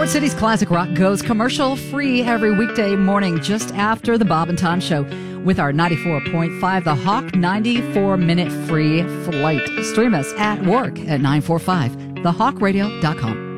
Port City's classic rock goes commercial free every weekday morning just after the Bob and Tom Show with our 94.5 The Hawk 94-minute free flight. Stream us at work at 945thehawkradio.com.